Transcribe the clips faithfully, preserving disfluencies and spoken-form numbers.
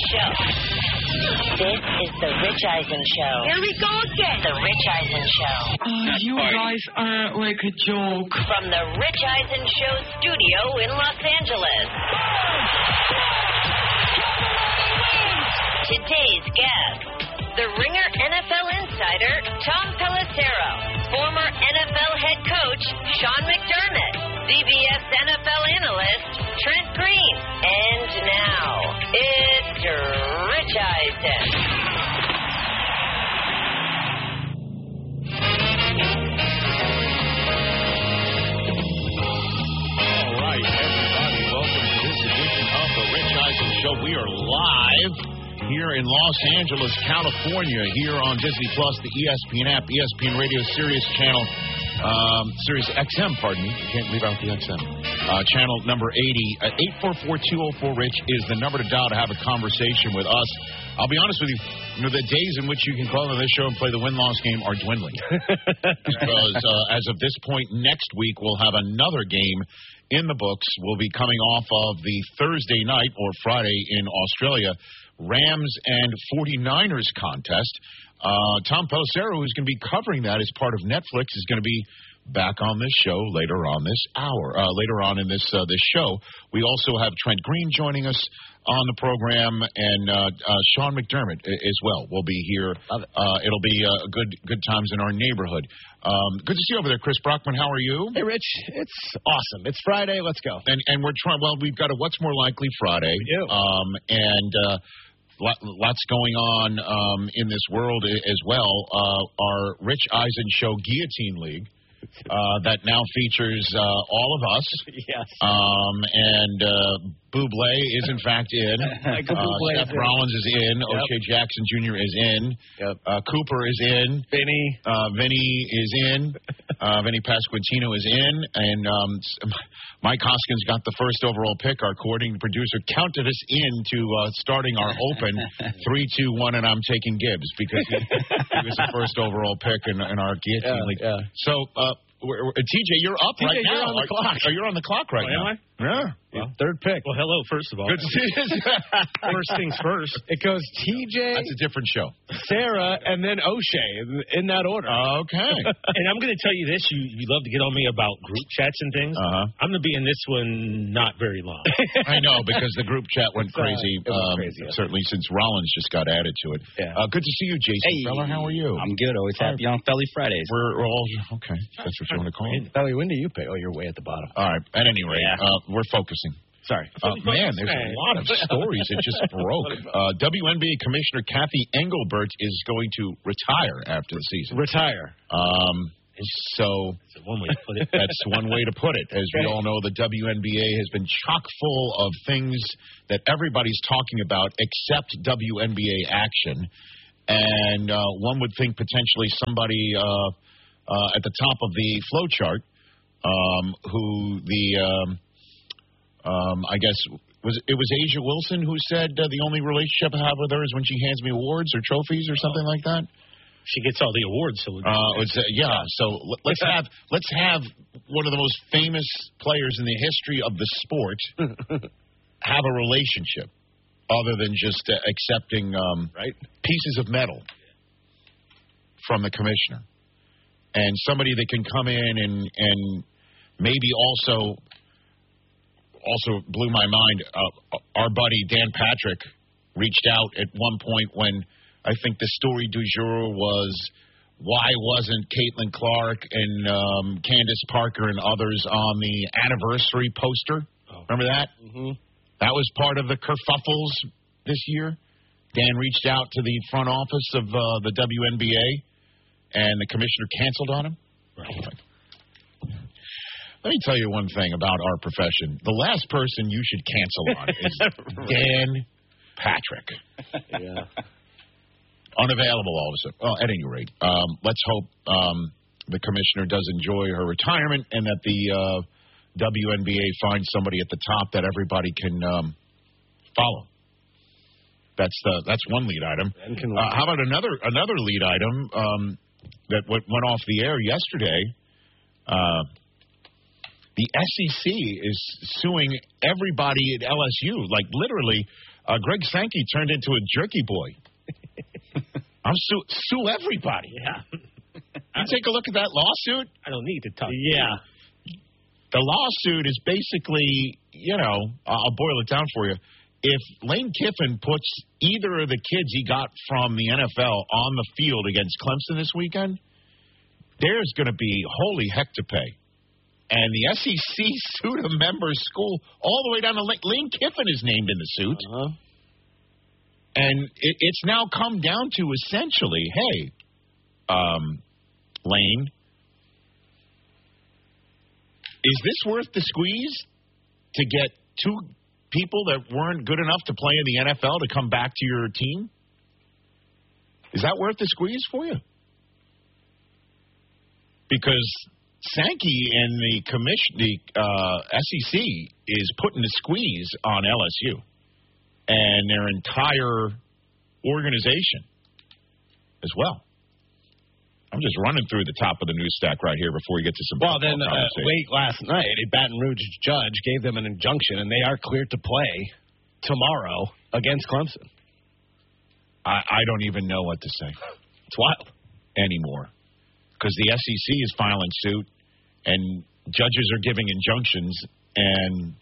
Show. This is The Rich Eisen Show. Here we go again. The Rich Eisen Show. Uh, you guys are like a joke. From The Rich Eisen Show studio in Los Angeles. Today's guest, the Ringer N F L insider, Tom Pelissero. Former N F L head coach, Sean McDermott. C B S N F L analyst, Trent Green. And now, it's Rich Eisen. All right, everybody, welcome to this edition of the Rich Eisen Show. We are live here in Los Angeles, California, here on Disney Plus, the E S P N app, E S P N Radio, Sirius Channel, um, Sirius X M, pardon me. You can't leave out the X M. Uh, channel number eighty. Uh, eight four four, two oh four, RICH is the number to dial to have a conversation with us. I'll be honest with you, you know, the days in which you can call on this show and play the win-loss game are dwindling. Because uh, as of this point, next week, we'll have another game in the books. We'll be coming off of the Thursday night or Friday in Australia Rams and forty-niners contest. Uh, Tom Pelissero, who's going to be covering that as part of Netflix, is going to be back on this show later on this hour, uh, later on in this uh, this show. We also have Trent Green joining us on the program, and uh, uh, Sean McDermott as well will be here. Uh, it'll be uh, good good times in our neighborhood. Um, good to see you over there, Chris Brockman. How are you? Hey, Rich. It's awesome. It's Friday. Let's go. And and we're trying. Well, we've got a What's More Likely Friday. We do. Um, and uh, lots going on um, in this world as well. Uh, our Rich Eisen Show Guillotine League. Uh, that now features uh, all of us. Yes. Um, and uh, Bublé is, in fact, in. Michael uh, Bublé Seth is in. Rollins is in. Yep. O'Shea Jackson Junior is in. Yep. Uh, Cooper is in. Vinny. Uh, Vinny is in. Uh, Vinny Pasquantino is in. And um, Mike Hoskins got the first overall pick. Our coordinating producer counted us into uh, starting our open three two one, and I'm taking Gibbs because he, he was the first overall pick in, in our Guillotine Yeah, League. yeah. So, uh, we're, we're, T J, you're up T J, right you're now. on the Are- clock. Oh, you're on the clock right Oh, now. am I? Yeah. Well, third pick. Well, hello, first of all. Good to see you. First things first. It goes T J, That's a different show. Sarah, and then O'Shea in, in that order. Okay. And I'm going to tell you this. You, you love to get on me about group chats and things. Uh-huh. I'm going to be in this one not very long. I know, because the group chat went It's, uh, crazy, it went um, crazy, yeah. certainly since Rollins just got added to it. Yeah. Uh, good to see you, Jason Hey. Feller. How are you? I'm good. Always happy on Felly Fridays. We're, we're all, okay, that's what you want to call it. Belly, when do you pick? Oh, you're way at the bottom. All right, at any rate, Yeah. uh, we're focusing. Sorry. Uh, man, there's a lot of stories that just broke. Uh, W N B A Commissioner Kathy Engelbert is going to retire after the season. Retire. Um, so That's one way to put it. that's one way to put it. As we all know, the W N B A has been chock full of things that everybody's talking about except W N B A action. And uh, one would think potentially somebody uh, uh, at the top of the flow chart um, who the... Um, Um, I guess was it was Asia Wilson who said uh, the only relationship I have with her is when she hands me awards or trophies or something like that. She gets all the awards. So Uh, it's, uh, yeah, so l- let's have let's have one of the most famous players in the history of the sport have a relationship other than just uh, accepting um, Right. pieces of metal from the commissioner, and somebody that can come in and and maybe also. Also blew my mind. Uh, our buddy Dan Patrick reached out at one point when I think the story du jour was why wasn't Caitlin Clark and um, Candace Parker and others on the anniversary poster? Oh. Remember that? Mm-hmm. That was part of the kerfuffles this year. Dan reached out to the front office of uh, the W N B A, and the commissioner canceled on him. Right. Let me tell you one thing about our profession. The last person you should cancel on is Dan Patrick. Yeah. Unavailable all of a sudden. Well, at any rate, um, let's hope um, the commissioner does enjoy her retirement and that the uh, W N B A finds somebody at the top that everybody can um, follow. That's the that's one lead item. Uh, how about another another lead item um, that w- went off the air yesterday? Uh, The S E C is suing everybody at L S U. Like, literally, Uh, Greg Sankey turned into a jerky boy. I'm sue, sue everybody. Yeah. You take a look at that lawsuit. I don't need to talk. Yeah. The lawsuit is basically, you know, I'll boil it down for you. If Lane Kiffin puts either of the kids he got from the N F L on the field against Clemson this weekend, there's going to be holy heck to pay. And the S E C sued a member school all the way down to Lane. Lane Kiffin is named in the suit. Uh-huh. And it, it's now come down to essentially, hey, um, Lane, is this worth the squeeze to get two people that weren't good enough to play in the N F L to come back to your team? Is that worth the squeeze for you? Because Sankey and the commission, the uh, S E C is putting the squeeze on L S U and their entire organization as well. I'm just running through the top of the news stack right here before we get to some. Well, then uh, late last night, a Baton Rouge judge gave them an injunction, and they are cleared to play tomorrow against Clemson. I, I don't even know what to say. It's wild anymore because the S E C is filing suit, and judges are giving injunctions. And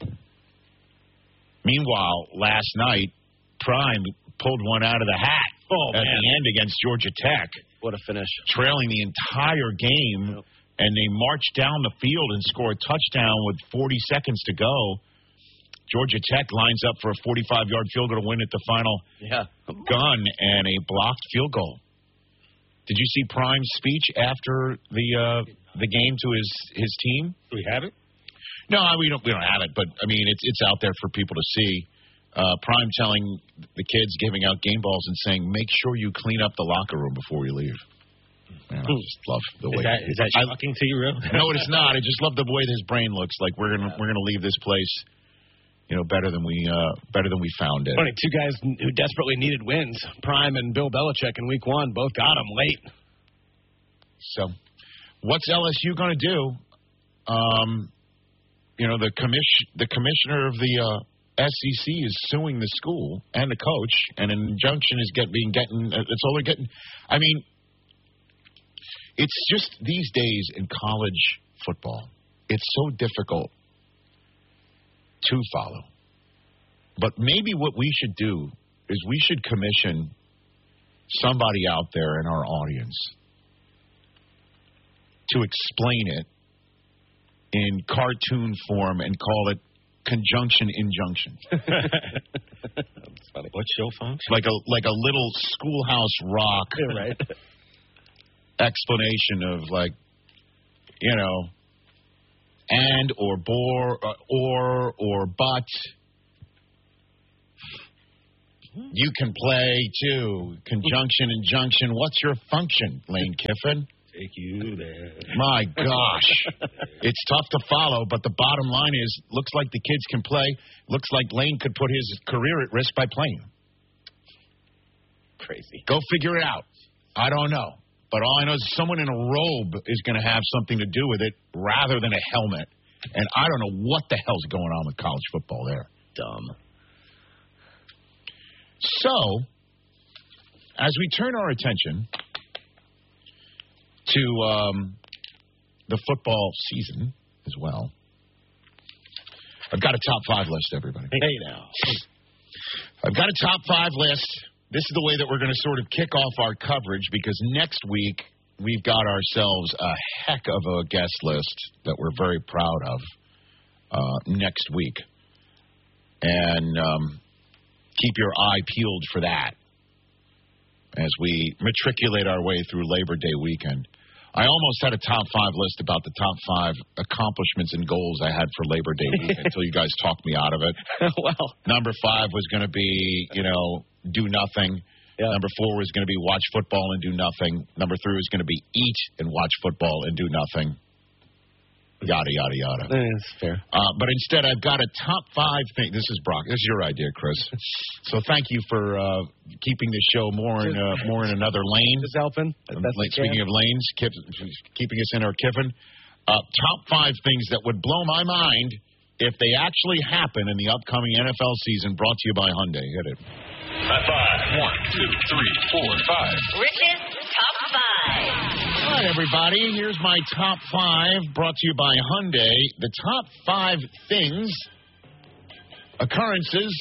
meanwhile, last night, Prime pulled one out of the hat oh, at man. the end against Georgia Tech. What a finish. Trailing the entire game, yep. And they marched down the field and scored a touchdown with forty seconds to go. Georgia Tech lines up for a forty-five-yard field goal to win at the final yeah. gun and a blocked field goal. Did you see Prime's speech after the uh, the game to his, his team? Do we have it? No, we don't. We don't have it, but I mean, it's it's out there for people to see. Uh, Prime telling the kids, giving out game balls and saying, "Make sure you clean up the locker room before you leave." Man, I just love the way. Is that, is that shocking I, to you, real? No, it's not. I just love the way his brain looks. Like we're gonna we're gonna leave this place, you know, better than we uh, better than we found it. Funny, two guys who desperately needed wins, Prime and Bill Belichick in Week One, both got them late. So, what's L S U going to do? Um, you know, the commission the commissioner of the uh, S E C is suing the school and the coach, and an injunction is get, being getting. Uh, it's all they're getting. I mean, it's just these days in college football, it's so difficult to follow. But maybe what we should do is we should commission somebody out there in our audience to explain it in cartoon form and call it conjunction injunction. That's funny. What show function? Like a like a little Schoolhouse Rock yeah, right. explanation of like, you know, and or bore uh, or or but. You can play too. Conjunction, injunction. What's your function, Lane Kiffin? Take you there. My gosh. It's tough to follow, but the bottom line is, looks like the kids can play. Looks like Lane could put his career at risk by playing. Crazy. Go figure it out. I don't know. But all I know is someone in a robe is going to have something to do with it rather than a helmet. And I don't know what the hell's going on with college football there. Dumb. So, as we turn our attention to um, the football season as well, I've got a top five list, everybody. Hey, now. I've got a top five list. This is the way that we're going to sort of kick off our coverage because next week we've got ourselves a heck of a guest list that we're very proud of uh, next week. And um, keep your eye peeled for that as we matriculate our way through Labor Day weekend. I almost had a top five list about the top five accomplishments and goals I had for Labor Day weekend until you guys talked me out of it. Well, number five was going to be, you know, do nothing. Yeah. Number four was going to be watch football and do nothing. Number three was going to be eat and watch football and do nothing. Yada, yada, yada. That's fair. Uh, but instead, I've got a top five thing. This is Brock. This is your idea, Chris. So thank you for uh, keeping the show more in uh, more in another lane. Just helping. Um, speaking of lanes, keep, keeping us in our Kiffin. Uh, top five things that would blow my mind if they actually happen in the upcoming N F L season, brought to you by Hyundai. Hit it. High five. One, two, three, four, five. Rich's Top five. All right, everybody. Here's my top five, brought to you by Hyundai. The top five things, occurrences,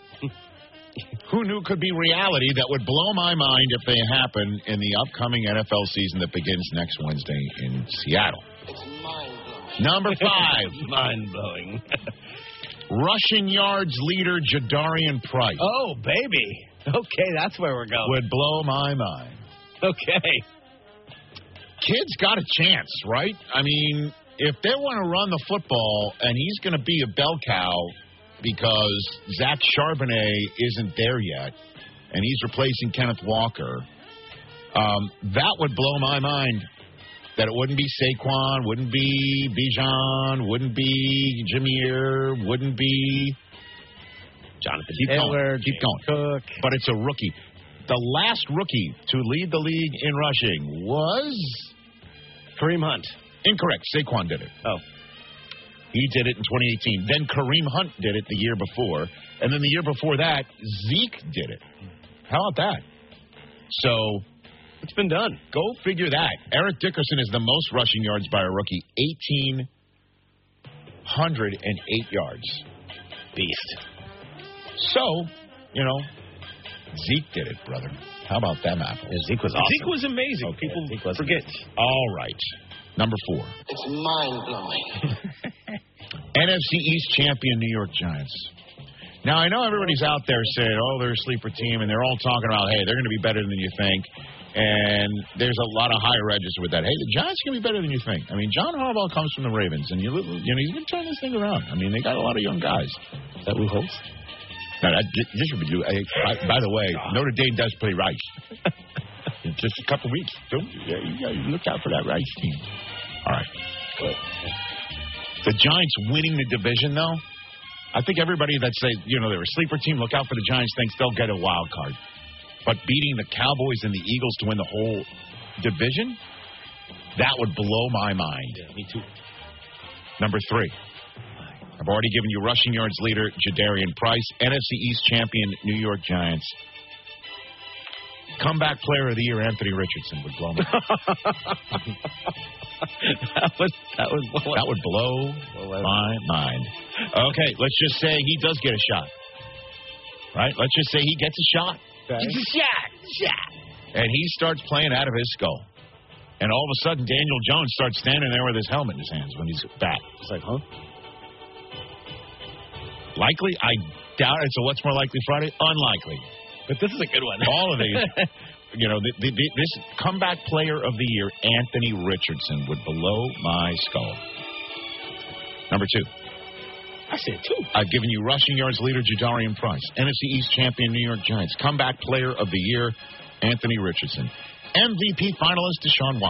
who knew could be reality that would blow my mind if they happen in the upcoming N F L season that begins next Wednesday in Seattle. Number five. Mind-blowing. Rushing yards leader Jadarian Price. Oh, baby. Okay, that's where we're going. Would blow my mind. Okay. Kid's got a chance, right? I mean, if they want to run the football and he's going to be a bell cow because Zach Charbonnet isn't there yet and he's replacing Kenneth Walker, um, that would blow my mind. That it wouldn't be Saquon, wouldn't be Bijan, wouldn't be Jameer, wouldn't be Jonathan keep Taylor, going, keep going. Cook. But it's a rookie. The last rookie to lead the league in rushing was Kareem Hunt. Incorrect. Saquon did it. Oh. He did it in twenty eighteen. Then Kareem Hunt did it the year before. And then the year before that, Zeke did it. How about that? So it's been done. Go figure that. Eric Dickerson is the most rushing yards by a rookie, one thousand eight hundred eight yards. Beast. So, you know, Zeke did it, brother. How about them apples? Yeah, Zeke was awesome. Zeke was amazing. Okay, People Zeke was forget. amazing. All right. Number four. It's mind-blowing. N F C East champion New York Giants. Now, I know everybody's out there saying, oh, they're a sleeper team, and they're all talking about, hey, they're going to be better than you think. And there's a lot of high register with that. Hey, the Giants can be better than you think. I mean, John Harbaugh comes from the Ravens, and you, you know he's going to turn this thing around. I mean, they got a lot of young guys. Is that Lou Holtz? No, that, this would be. I, by, by the way, Notre Dame does play Rice. In just a couple weeks. Don't yeah, you gotta look out for that Rice team. All right. The Giants winning the division, though. I think everybody that say you know they're a sleeper team, look out for the Giants, thinks they'll get a wild card. But beating the Cowboys and the Eagles to win the whole division, that would blow my mind. Yeah, me too. Number three. I've already given you rushing yards leader Jadarian Price, N F C East champion New York Giants. Comeback player of the year Anthony Richardson would blow my mind. that would that would blow, that would blow my mind. Okay, let's just say he does get a shot. Right? Let's just say he gets a shot. Okay. It's a shot, shot. And he starts playing out of his skull. And all of a sudden, Daniel Jones starts standing there with his helmet in his hands when he's back. It's like, huh? Likely? I doubt it. So what's more likely Friday? Unlikely. But this is a good one. All of these. You know, the, the, the, this comeback player of the year, Anthony Richardson, would blow my skull. Number two. I said two. I've given you rushing yards leader Jadarian Price. N F C East champion New York Giants. Comeback player of the year, Anthony Richardson. M V P finalist Deshaun Watson.